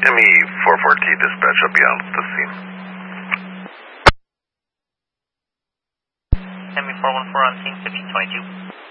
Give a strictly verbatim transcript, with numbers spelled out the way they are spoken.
M E four four T dispatch will be on the scene. M E four one four on scene, fifteen twenty-two.